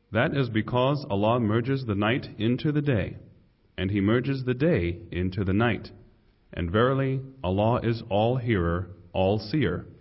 That is because Allah merges the night into the day, and He merges the day into the night. And verily, Allah is all-hearer, all-seer.